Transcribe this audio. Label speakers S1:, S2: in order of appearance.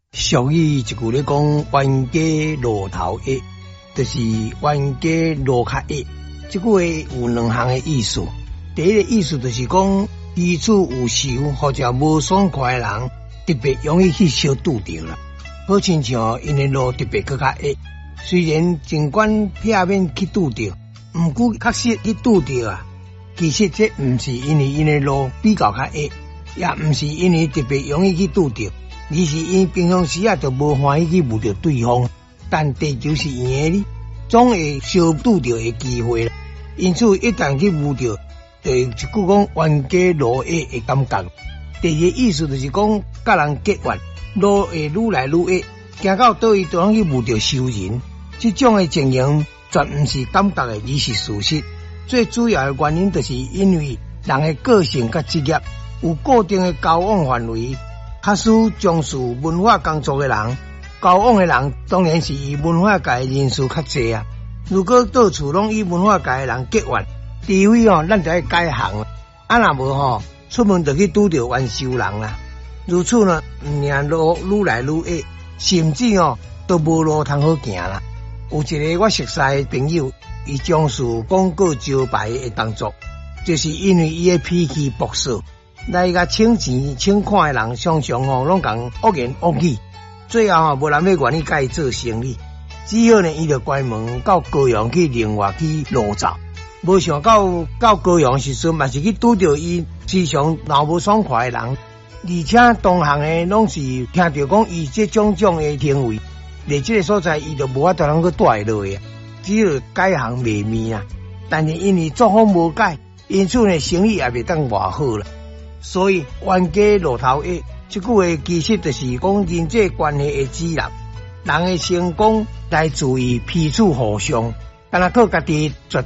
S1: 俗语一句咧讲，冤家路头压，就是冤家路较压。这句话有两项的意思。第一个意思就是讲，彼此有仇或者无爽快的人，特别容易去相拄着啦。好亲像因的路特别更加压，虽然尽管避免去拄着，毋过确实去拄着啊。其实这毋是因为因的路比较较压，也毋是因为特别容易去拄着。而是因平常时就无欢喜去遇到对方，但地球是圆的，总会相拄到的机会啦。因此，一旦去遇到，就一句讲冤家路压的感觉。第二个意思就是讲，甲人结怨，路会愈来愈压，行到倒位都通去遇到仇人。这种的情形，绝毋是感觉的，而是事实。最主要的原因，就是因为人的个性甲职业有固定的交往范围。较属从事文化工作的人，交往的人当然是以文化界人数较济啊。如果到处拢以文化界的人结怨，除非咱就要改行了。若无出门就去拄着冤仇人啦。如此呢，命路愈来愈压，甚至都无路通好行啦。有一个我熟悉的朋友，伊从事广告招牌的工作，就是因为伊的脾气暴躁。来甲请钱请款的人，常常拢讲恶言恶语，最后无人要愿意甲伊做生意，只好呢，伊就关门到高雄去另外去路走。无想到高雄时阵，嘛是去拄着伊时常闹无爽快的人，而且同行的拢是听到讲伊这种的行为，在这个所在伊就无法度通去带落去，只好改行卖面啊。但是因为作风无改，因此呢，生意也袂当偌好啦。所以冤家路头压，这句话其实就是讲人际关系的指南。人的成功来自于彼此互相，敢若靠家己绝